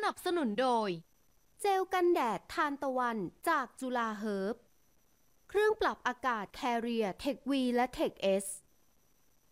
นับสนุนโดยเจลกันแดดทานตะวันจากจุฬาเฮิร์บเครื่องปรับอากาศ Carrier Tech V และ Tech S